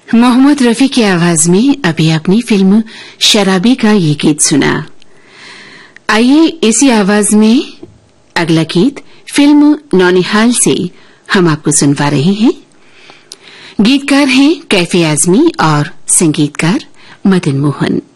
मोहम्मद रफी की आवाज में अभी आपने फिल्म शराबी का ये गीत सुना। आइए इसी आवाज में अगला गीत फिल्म नौनिहाल से हम आपको सुनवा रहे हैं। गीतकार हैं कैफी आजमी और संगीतकार मदन मोहन।